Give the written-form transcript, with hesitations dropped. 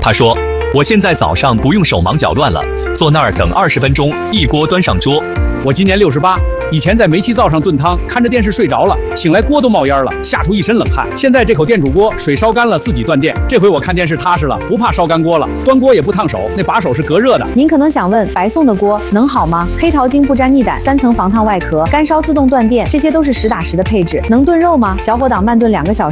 他说：“我现在早上不用手忙脚乱了，坐那儿等20分钟，一锅端上桌。” 我今年68，以前在煤气灶上炖汤，看着电视睡着了，醒来锅都冒烟了，吓出一身冷汗。现在这口电煮锅，水烧干了自己断电，这回我看电视踏实了，不怕烧干锅了，端锅也不烫手，那把手是隔热的。 您可能想问，白送的锅能好吗？黑桃精不粘腻胆，3层防烫外壳，干烧自动断电，这些都是实打实的配置。能炖肉吗？小火档慢炖2个小时。